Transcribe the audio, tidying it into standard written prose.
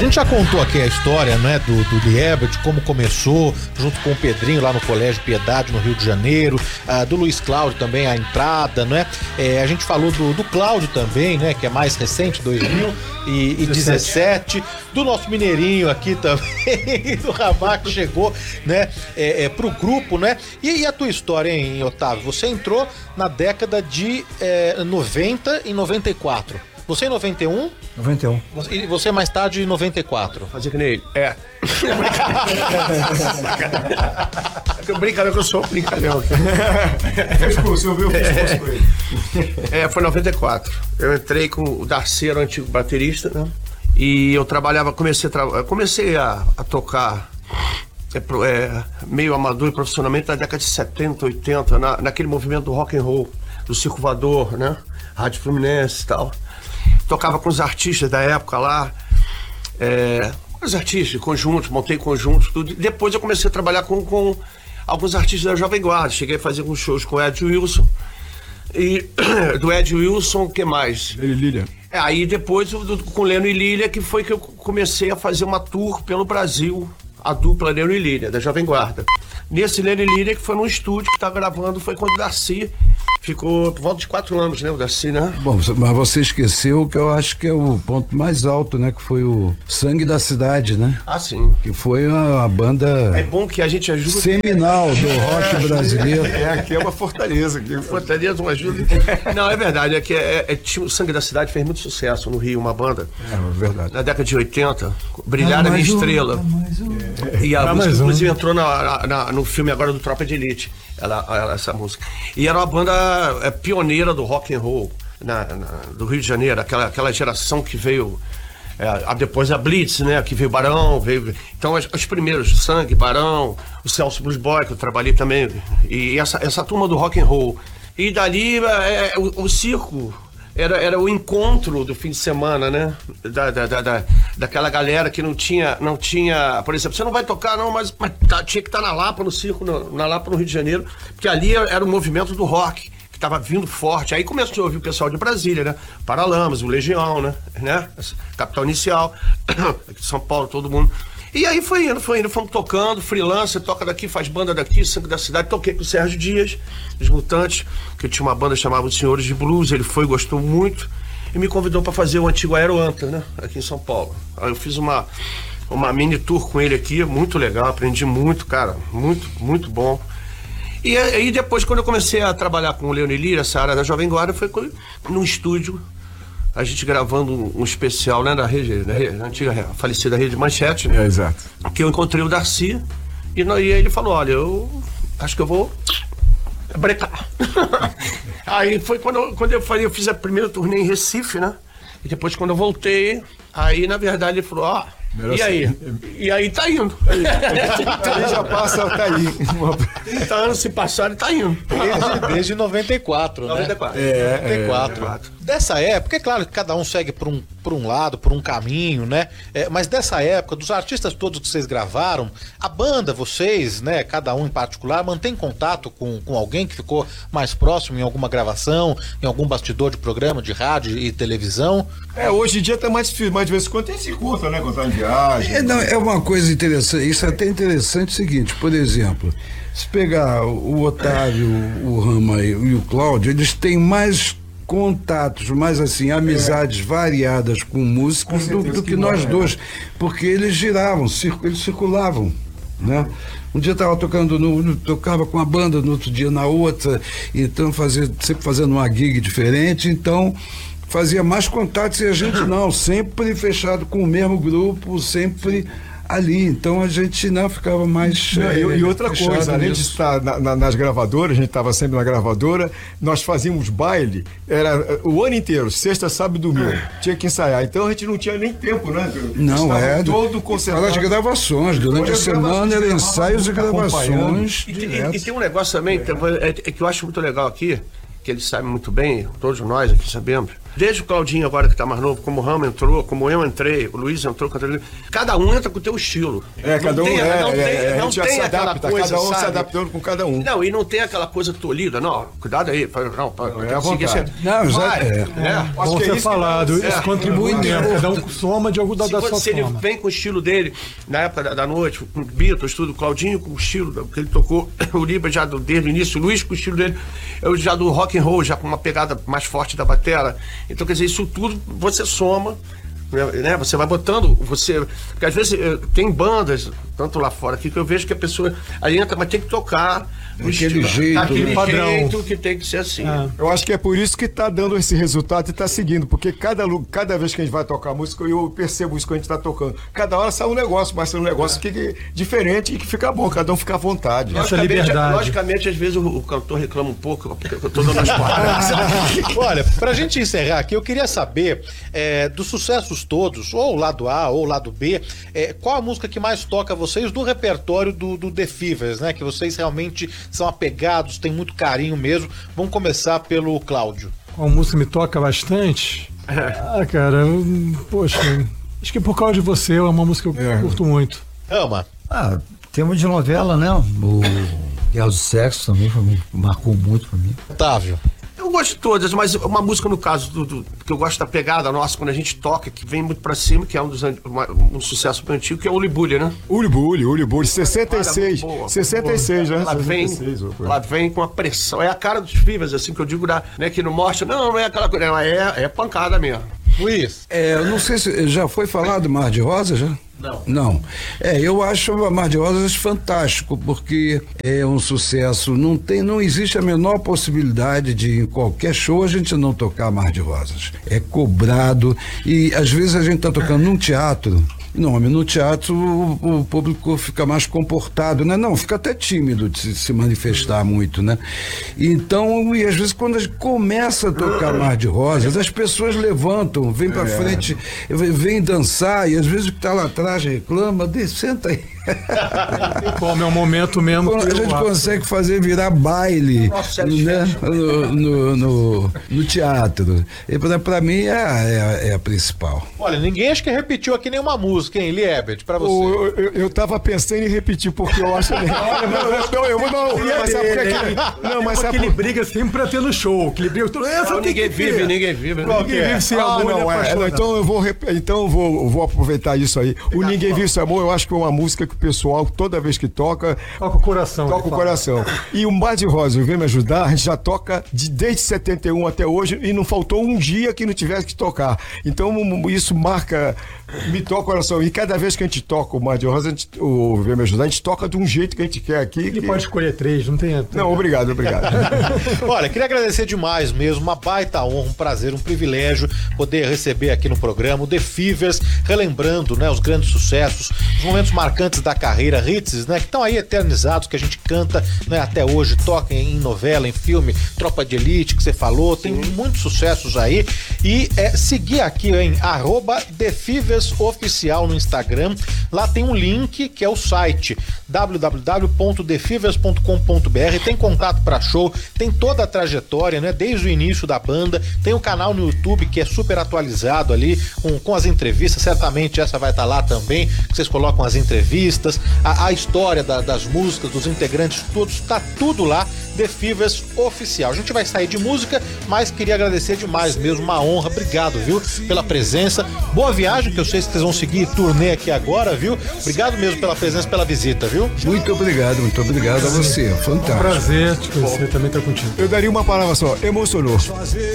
gente já contou aqui a história, né, do Liebert, como começou, junto com o Pedrinho lá no Colégio Piedade, no Rio de Janeiro, do Luiz Cláudio também, a entrada, né? A gente falou do Cláudio também, né, que é mais recente, 2017, do nosso mineirinho aqui também, do Rabá, que chegou, né, pro grupo, né? E a tua história, hein, Otávio? Você entrou na década de 90 e 94. Você em 91? 91. E você mais tarde em 94. Fazer que nem ele. Brincadeira que eu sou brincalhão. Você ouviu o pescoço com ele? Foi 94. Eu entrei com o Darcy, era o antigo baterista, né? E eu trabalhava, comecei a tocar meio amador e profissionalmente na década de 70, 80, naquele movimento do rock and roll, do Circo Voador, né? Rádio Fluminense e tal. Tocava com os artistas da época lá, os artistas, conjuntos, montei conjuntos, tudo. Depois eu comecei a trabalhar com alguns artistas da Jovem Guarda. Cheguei a fazer alguns shows com o Ed Wilson. E do Ed Wilson, o que mais? Leno e Lilia. Aí depois com Leno e Lilia, que foi que eu comecei a fazer uma tour pelo Brasil, a dupla Leno e Lilia, da Jovem Guarda. Nesse Leno e Lilia, que foi num estúdio que tá gravando, foi quando o Darcy ficou por volta de 4 anos, né, o Darcy, né? Bom, mas você esqueceu que eu acho que é o ponto mais alto, né, que foi o Sangue da Cidade, né? Ah, sim. Que foi a banda... É bom que a gente ajuda... seminal do rock brasileiro. Aqui é uma fortaleza. Aqui. Fortaleza, uma ajuda. Não, é verdade, o Sangue da Cidade fez muito sucesso no Rio, uma banda. É verdade. Na década de 80, Brilhar a Minha Estrela. E a música, inclusive, entrou no filme agora do Tropa de Elite, essa música. E era uma banda pioneira do rock and roll do Rio de Janeiro, aquela geração que veio depois a Blitz, né, que veio Barão, então os primeiros, Sangue, Barão, o Celso Blues Boy, que eu trabalhei também, e essa turma do rock and roll. E dali o circo era o encontro do fim de semana, né, daquela galera que não tinha, por exemplo, você não vai tocar não, mas tinha que estar na Lapa, no circo, na Lapa, no Rio de Janeiro, porque ali era o movimento do rock, que estava vindo forte. Aí começou a ouvir o pessoal de Brasília, né, Paralamas, o Legião, né, Capital Inicial, aqui de São Paulo, todo mundo. E aí foi indo, fomos tocando, freelancer, toca daqui, faz banda daqui, Sangue da Cidade. Toquei com o Sérgio Dias, os Mutantes, que tinha uma banda chamada Os Senhores de Blues, ele gostou muito, e me convidou para fazer o antigo Aeroanta, né, aqui em São Paulo. Aí eu fiz uma mini tour com ele aqui, muito legal, aprendi muito, cara, muito, muito bom. E aí depois, quando eu comecei a trabalhar com o Leno e Lilia, essa área da Jovem Guarda, foi num estúdio, a gente gravando um especial, né, na antiga falecida Rede Manchete, né? Exato. Que eu encontrei o Darcy e aí ele falou, olha, eu acho que eu vou brecar. Aí foi quando eu fiz a primeira turnê em Recife, né? E depois quando eu voltei, aí na verdade ele falou, e aí? E aí tá indo. Aí já passa, tá aí. 30 anos se passaram e tá indo. Desde 94, né? 94. 94. Dessa época, é claro que cada um segue por um lado, por um caminho, né? Mas dessa época, dos artistas todos que vocês gravaram, a banda, vocês, né? Cada um em particular, mantém contato com alguém que ficou mais próximo em alguma gravação, em algum bastidor de programa de rádio e televisão? Hoje em dia tá mais de vez em quando tem esse curta, né? Contar em viagem. É uma coisa interessante, isso é até interessante o seguinte, por exemplo, se pegar o Otávio, o Rama e o Cláudio, eles têm mais contatos, mais assim, amizades variadas com músicos do que nós dois, porque eles giravam, eles circulavam, né? Um dia estava tocava com uma banda, no outro dia na outra, então sempre fazendo uma gig diferente, então fazia mais contatos e a gente não, sempre fechado com o mesmo grupo, sempre ali, então a gente não ficava mais e outra coisa, além de estar nas gravadoras, a gente estava sempre na gravadora, nós fazíamos baile, era o ano inteiro, sexta, sábado e domingo, tinha que ensaiar, então a gente não tinha nem tempo, né? Não, todo concentrado. De gravações, durante a semana era ensaios e gravações. E tem um negócio também que eu acho muito legal aqui, que eles sabem muito bem, todos nós aqui sabemos, Desde o Claudinho agora que tá mais novo, como o Rama entrou, como eu entrei, o Luiz entrou, cada um entra com o teu estilo. Cada um não a gente já tem se aquela adapta, coisa, cada um se sabe? adaptando com cada um. Não, e não tem aquela coisa tolhida, não, cuidado aí, É à vontade. Bom que é ser isso falado, isso contribui mesmo, cada um soma de alguma da sua se ele forma. vem com o estilo dele, na época da noite, com o Beatles, tudo, o Claudinho com o estilo que ele tocou, o Liba já desde o início, o Luiz com o estilo dele, eu já do rock and roll, já com uma pegada mais forte da batera. Então, quer dizer, isso tudo você soma, né? Você vai botando, porque às vezes tem bandas, tanto lá fora aqui, que eu vejo que a pessoa aí entra, mas tem que tocar daquele jeito, padrão, jeito que tem que ser assim. Eu acho que é por isso que está dando esse resultado e está seguindo, porque cada vez que a gente vai tocar música, eu percebo isso que a gente está tocando. Cada hora sai um negócio, mas sai um negócio que é diferente e que fica bom, cada um fica à vontade. Logicamente, às vezes o cantor reclama um pouco, porque eu tô dando as palavras. Olha, pra gente encerrar aqui, eu queria saber dos sucessos todos, ou lado A ou lado B, qual a música que mais toca vocês do repertório do The Fevers, né? Que vocês realmente são apegados, tem muito carinho mesmo. Vamos começar pelo Cláudio. Qual música me toca bastante? Cara, poxa, acho que Por Causa de Você é uma música que eu curto muito. Ama? Tema de novela, né? O Guerra do Sexo também marcou muito pra mim. Otávio. Eu gosto de todas, mas uma música no caso que eu gosto da pegada nossa, quando a gente toca, que vem muito pra cima, que é um sucesso muito antigo, que é o Ulibully, né? Ulibully, 66, boa, 66, né? Ela vem com a pressão, é a cara dos Fevers, assim, que eu digo, né, que não mostra, não é aquela coisa, é pancada mesmo. Luiz. Eu não sei se já foi falado Mar de Rosa, já? Não. Eu acho o Mar de Rosas fantástico, porque é um sucesso. Não existe a menor possibilidade de em qualquer show a gente não tocar Mar de Rosas. É cobrado e às vezes a gente está tocando num teatro. No teatro o público fica mais comportado, né? Não, fica até tímido de se manifestar muito, né? Então, e às vezes quando a gente começa a tocar Mar de Rosas, as pessoas levantam, vêm pra frente, vêm dançar, e às vezes o que tá lá atrás reclama, senta aí. Como é um momento mesmo a gente consegue fazer virar baile, né? no teatro. E pra mim é a principal. Olha, ninguém acho que repetiu aqui nenhuma música, hein, Liebert, pra você. Eu tava pensando em repetir, porque eu acho que... Mas sabe que ele briga sempre pra ter no show, que ele briga... Ninguém vive. Ninguém vive sem amor. Então eu vou aproveitar isso aí. O Ninguém Vive Sem Amor, eu acho que é uma música que o pessoal, toda vez que toca o coração. Toca o coração. E o Mar de Rosa, Vem Me Ajudar, a gente já toca desde 71 até hoje e não faltou um dia que não tivesse que tocar. Então isso me toca o coração. E cada vez que a gente toca o Mar de Rosa, o Vem Me Ajudar, a gente toca de um jeito que a gente quer aqui. Ele pode escolher 3, não tem... Não, obrigado. Olha, queria agradecer demais mesmo, uma baita honra, um prazer, um privilégio poder receber aqui no programa o The Fevers, relembrando, né, os grandes sucessos, os momentos marcantes da carreira, hits, né, que estão aí eternizados, que a gente canta, né, até hoje, toca em novela, em filme, Tropa de Elite, que você falou, tem muitos sucessos aí. E seguir aqui em @TheFeversOficial no Instagram, lá tem um link que é o site www.thefevers.com.br, tem contato para show, tem toda a trajetória, né, desde o início da banda, tem o canal no YouTube que é super atualizado ali, com as entrevistas, certamente essa vai estar lá também, que vocês colocam as entrevistas, a história das músicas, dos integrantes, tá tudo lá, The Fevers Oficial. A gente vai sair de música, mas queria agradecer demais mesmo, uma honra, obrigado, viu, pela presença, boa viagem, que eu sei que vocês vão seguir turnê aqui agora, viu, obrigado mesmo pela presença, pela visita, viu? Muito obrigado a você, fantástico. Prazer te conhecer, também tá contigo. Eu daria uma palavra só, emocionou.